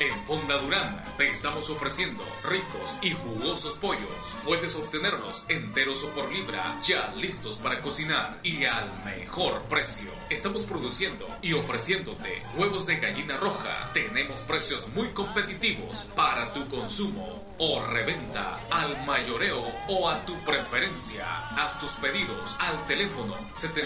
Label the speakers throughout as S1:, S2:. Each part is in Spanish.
S1: En Fonda Durán te estamos ofreciendo ricos y jugosos pollos. Puedes obtenerlos enteros o por libra, ya listos para cocinar y al mejor precio. Estamos produciendo y ofreciéndote huevos de gallina roja. Tenemos precios muy competitivos para tu consumo o reventa, al mayoreo o a tu preferencia. Haz tus pedidos al teléfono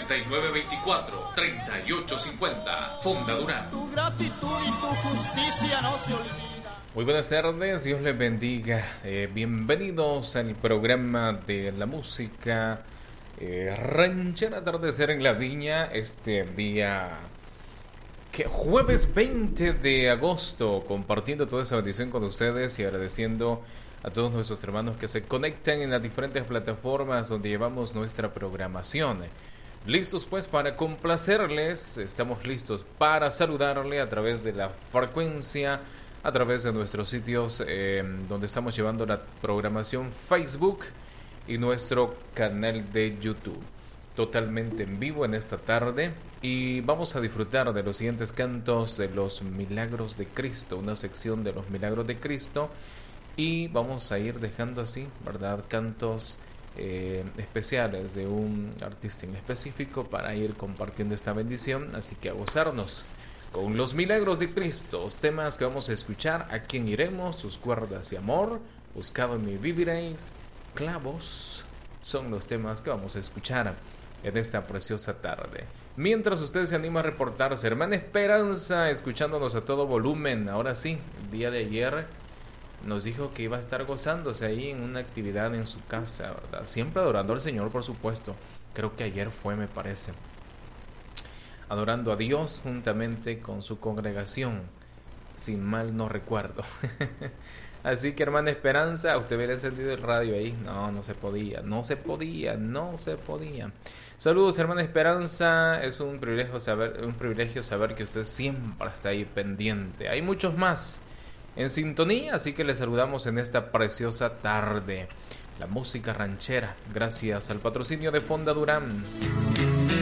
S1: 7924-3850. Fonda Durán.
S2: Tu gratitud y tu justicia no se olvida.
S3: Muy buenas tardes, Dios les bendiga. Bienvenidos al programa de la música ranchera Atardecer en la Viña. Este día jueves 20 de agosto, compartiendo toda esa bendición con ustedes y agradeciendo a todos nuestros hermanos que se conectan en las diferentes plataformas donde llevamos nuestra programación. Listos pues para complacerles, estamos listos para saludarle a través de la frecuencia, a través de nuestros sitios donde estamos llevando la programación Facebook y nuestro canal de YouTube. Totalmente en vivo en esta tarde y vamos a disfrutar de los siguientes cantos de los milagros de Cristo, una sección de los milagros de Cristo, y vamos a ir dejando así, ¿verdad?, cantos especiales de un artista en específico para ir compartiendo esta bendición. Así que a gozarnos con los milagros de Cristo, los temas que vamos a escuchar: ¿A quién iremos?, Sus cuerdas de amor, Buscado en mí viviréis, Clavos, son los temas que vamos a escuchar en esta preciosa tarde. Mientras usted se anima a reportarse, hermana Esperanza, escuchándonos a todo volumen. Ahora sí, el día de ayer nos dijo que iba a estar gozándose ahí en una actividad en su casa, ¿verdad? Siempre adorando al Señor, por supuesto. Creo que ayer fue, me parece, adorando a Dios juntamente con su congregación, sin mal no recuerdo. Así que, hermana Esperanza, usted hubiera encendido el radio ahí. No se podía. Saludos, hermana Esperanza. Es un privilegio saber que usted siempre está ahí pendiente. Hay muchos más en sintonía, así que les saludamos en esta preciosa tarde. La música ranchera, gracias al patrocinio de Fonda Durán.